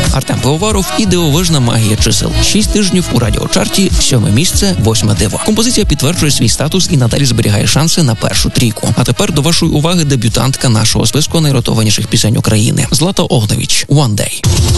Артем Пивоваров і дивовижна магія чисел. 6 тижнів у радіочарті, 7 місце, 8 диво. Композиція підтверджує свій статус і надалі зберігає шанси на першу трійку. А тепер до вашої уваги дебютантка нашого списку найротованіших пісень України. Злата Огневич, «One Day».